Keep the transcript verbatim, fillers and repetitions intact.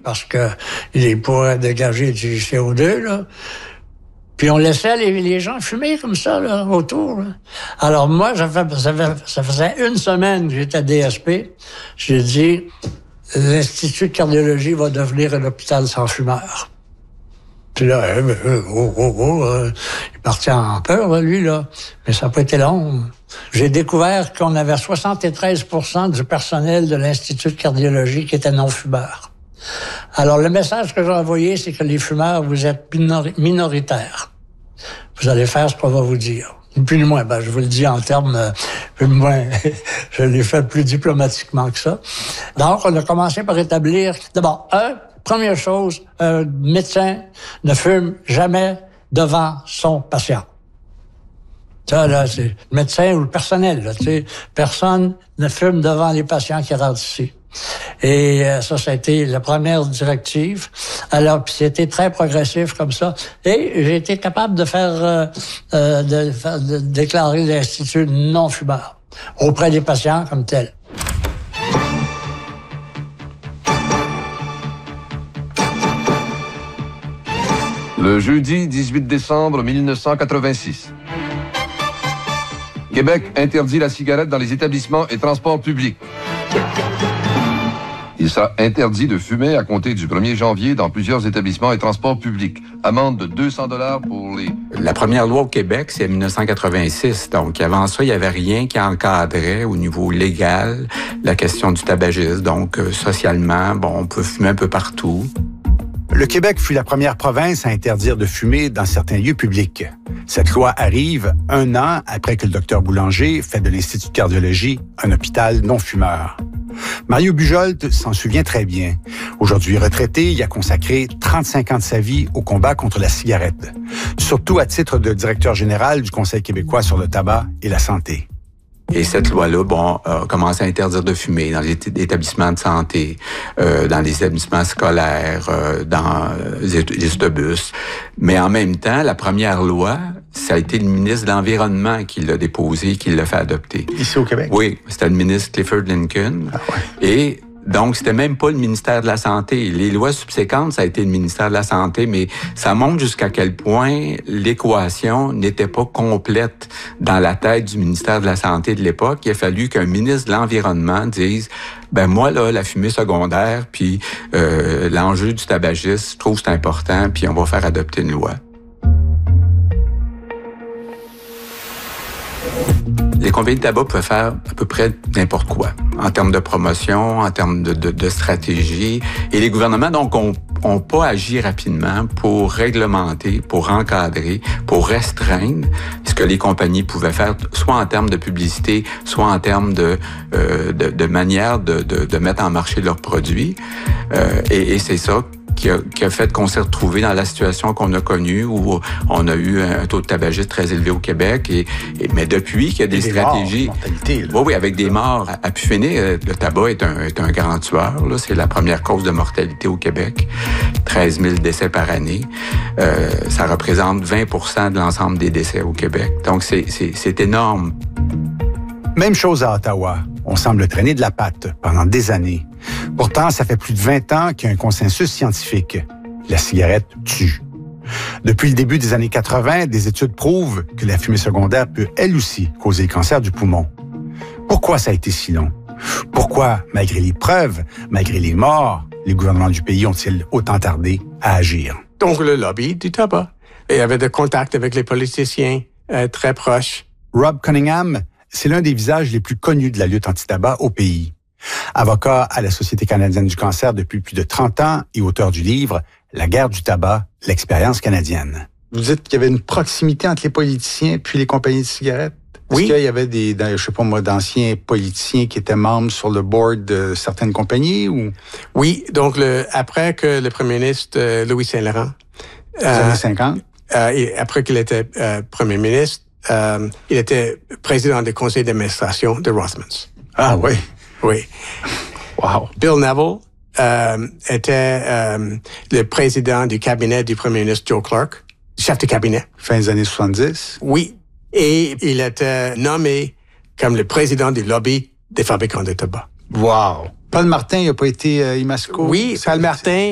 parce que il pourrait dégager du C O deux, là. Puis on laissait les, les gens fumer comme ça, là, autour. Là. Alors moi, ça, fait, ça, fait, ça faisait une semaine que j'étais à D S P. J'ai dit, l'Institut de cardiologie va devenir un hôpital sans fumeurs. Puis là, euh, oh, oh, oh, euh, il est parti en peur, là, lui, là. Mais ça n'a pas été long. J'ai découvert qu'on avait soixante-treize pour cent du personnel de l'Institut de cardiologie qui était non-fumeurs. Alors, le message que j'ai envoyé, c'est que les fumeurs, vous êtes minori- minoritaires. Vous allez faire ce qu'on va vous dire. Plus ou moins, ben, je vous le dis en termes, euh, plus ou moins, je l'ai fait plus diplomatiquement que ça. Donc, on a commencé par établir, d'abord, un, première chose, un médecin ne fume jamais devant son patient. Ça, là, c'est le médecin ou le personnel, là, tu sais. Personne ne fume devant les patients qui rentrent ici. Et euh, ça, ça a été la première directive. Alors, puis c'était très progressif comme ça. Et j'ai été capable de faire, euh, euh, de, faire de déclarer l'Institut non-fumeur auprès des patients comme tel. Le jeudi dix-huit décembre mille neuf cent quatre-vingt-six. Québec interdit la cigarette dans les établissements et transports publics. Il sera interdit de fumer à compter du premier janvier dans plusieurs établissements et transports publics. Amende de deux cents dollars pour les... La première loi au Québec, c'est en mille neuf cent quatre-vingt-six. Donc, avant ça, il n'y avait rien qui encadrait au niveau légal la question du tabagisme. Donc, euh, socialement, bon, on peut fumer un peu partout. Le Québec fut la première province à interdire de fumer dans certains lieux publics. Cette loi arrive un an après que le docteur Boulanger fait de l'Institut de cardiologie un hôpital non-fumeur. Mario Bujold s'en souvient très bien. Aujourd'hui retraité, il a consacré trente-cinq ans de sa vie au combat contre la cigarette, surtout à titre de directeur général du Conseil québécois sur le tabac et la santé. Et cette loi-là, bon, a commencé à interdire de fumer dans les établissements de santé, euh, dans les établissements scolaires, euh, dans les, les autobus. Mais en même temps, la première loi, ça a été le ministre de l'Environnement qui l'a déposée, qui l'a fait adopter. Ici au Québec? Oui, c'était le ministre Clifford Lincoln. Ah ouais. Et donc, c'était même pas le ministère de la Santé. Les lois subséquentes, ça a été le ministère de la Santé, mais ça montre jusqu'à quel point l'équation n'était pas complète dans la tête du ministère de la Santé de l'époque. Il a fallu qu'un ministre de l'Environnement dise, ben moi, là, la fumée secondaire, puis euh, l'enjeu du tabagisme, je trouve que c'est important, puis on va faire adopter une loi. Les compagnies de tabac peuvent faire à peu près n'importe quoi, en termes de promotion, en termes de, de, de stratégie. Et les gouvernements, donc, ont, ont pas agi rapidement pour réglementer, pour encadrer, pour restreindre ce que les compagnies pouvaient faire, soit en termes de publicité, soit en termes de, euh, de, de manière de, de, de mettre en marché leurs produits. Euh, et, et c'est ça Qui a, qui a fait qu'on s'est retrouvé dans la situation qu'on a connue où on a eu un taux de tabagisme très élevé au Québec. Et, et mais depuis qu'il y a des, des stratégies, morts, mortalité, là. oui, oui, avec des morts à, à pu finir, le tabac est un, est un grand tueur. Là, c'est la première cause de mortalité au Québec, treize mille décès par année. Euh, ça représente vingt pour cent de l'ensemble des décès au Québec. Donc c'est, c'est, c'est énorme. Même chose à Ottawa. On semble traîner de la patte pendant des années. Pourtant, ça fait plus de vingt ans qu'il y a un consensus scientifique. La cigarette tue. Depuis le début des années quatre-vingt, des études prouvent que la fumée secondaire peut, elle aussi, causer le cancer du poumon. Pourquoi ça a été si long? Pourquoi, malgré les preuves, malgré les morts, les gouvernements du pays ont-ils autant tardé à agir? Donc, le lobby du tabac. Il y avait des contacts avec les politiciens euh, très proches. Rob Cunningham, c'est l'un des visages les plus connus de la lutte anti-tabac au pays. Avocat à la Société canadienne du cancer depuis plus de trente ans et auteur du livre « La guerre du tabac, l'expérience canadienne ». Vous dites qu'il y avait une proximité entre les politiciens puis les compagnies de cigarettes? Est-ce Oui. qu'il y avait des, je sais pas moi, d'anciens politiciens qui étaient membres sur le board de certaines compagnies ou? Oui, donc le, après que le premier ministre euh, Louis Saint-Laurent... Les euh, années cinquante? Euh, et après qu'il était euh, premier ministre, euh, il était président du conseil d'administration de Rothmans. Ah oui? Oui. Wow. Bill Neville euh, était euh, le président du cabinet du premier ministre Joe Clark, chef de cabinet. Fin des années soixante-dix? Oui. Et il était nommé comme le président du lobby des fabricants de tabac. Wow. Paul Martin, il n'a pas été euh, Imasco? Oui, Paul Martin